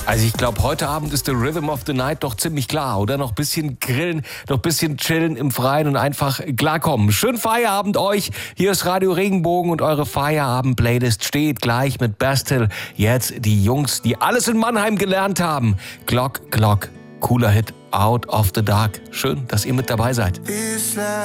Also ich glaube, heute Abend ist der Rhythm of the Night doch ziemlich klar, oder? Noch ein bisschen grillen, noch ein bisschen chillen im Freien und einfach klarkommen. Schönen Feierabend euch. Hier ist Radio Regenbogen und eure Feierabend-Playlist steht gleich mit Bastille. Jetzt die Jungs, die alles in Mannheim gelernt haben. Glock, Glock, cooler Hit, Out of the Dark. Schön, dass ihr mit dabei seid.